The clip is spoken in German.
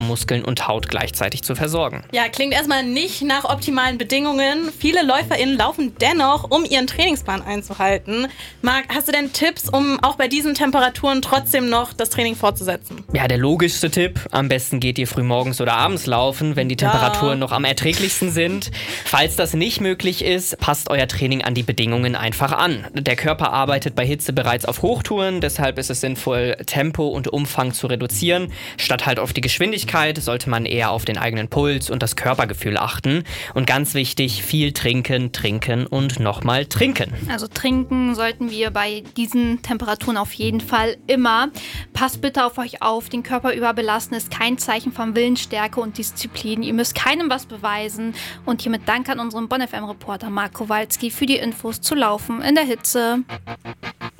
Muskeln und Haut gleichzeitig zu versorgen. Ja, klingt erstmal nicht nach optimalen Bedingungen. Viele LäuferInnen laufen dennoch, um ihren Trainingsplan einzuhalten. Marc, hast du denn Tipps, um auch bei diesen Temperaturen trotzdem noch das Training fortzusetzen? Ja, der logischste Tipp, am besten geht ihr früh morgens oder abends laufen, wenn die Temperaturen noch am erträglichsten sind. Falls das nicht möglich ist, passt euer Training an die Bedingungen einfach an. Der Körper arbeitet bei Hitze bereits auf Hochtouren, deshalb ist es sinnvoll, Tempo und Umfang zu reduzieren. Statt halt auf die Geschwindigkeit sollte man eher auf den eigenen Puls und das Körpergefühl achten. Und ganz wichtig, viel trinken, trinken und nochmal trinken. Also trinken sollten wir bei diesen Temperaturen auf jeden Fall immer. Passt bitte auf euch auf, den Körper überbelassen ist kein Zeichen von Willensstärke und Disziplin. Ihr müsst keinem was beweisen. Und hiermit Dank an unseren Bonn FM-Reporter Marc Kowalski für die Infos zu Laufen in der Hitze.